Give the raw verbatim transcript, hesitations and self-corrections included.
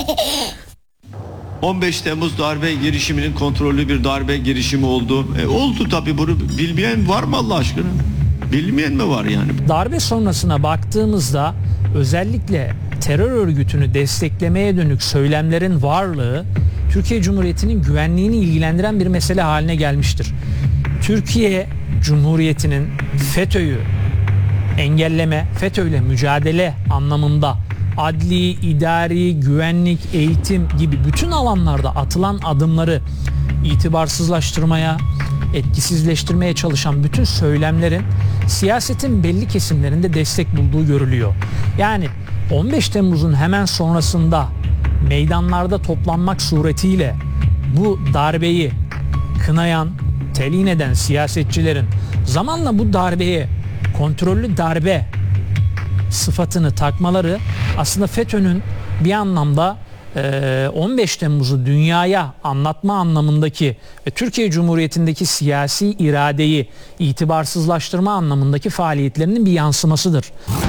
on beş Temmuz darbe girişiminin kontrollü bir darbe girişimi oldu. E, oldu tabii, bunu bilmeyen var mı Allah aşkına? Bilmeyen mi var yani? Darbe sonrasına baktığımızda özellikle terör örgütünü desteklemeye dönük söylemlerin varlığı Türkiye Cumhuriyeti'nin güvenliğini ilgilendiren bir mesele haline gelmiştir. Türkiye Cumhuriyeti'nin FETÖ'yü engelleme, FETÖ'yle mücadele anlamında adli, idari, güvenlik, eğitim gibi bütün alanlarda atılan adımları itibarsızlaştırmaya, etkisizleştirmeye çalışan bütün söylemlerin siyasetin belli kesimlerinde destek bulduğu görülüyor. Yani on beş Temmuz'un hemen sonrasında meydanlarda toplanmak suretiyle bu darbeyi kınayan, telin eden siyasetçilerin zamanla bu darbeye kontrollü darbe sıfatını takmaları aslında FETÖ'nün bir anlamda on beş Temmuz'u dünyaya anlatma anlamındaki ve Türkiye Cumhuriyeti'ndeki siyasi iradeyi itibarsızlaştırma anlamındaki faaliyetlerinin bir yansımasıdır.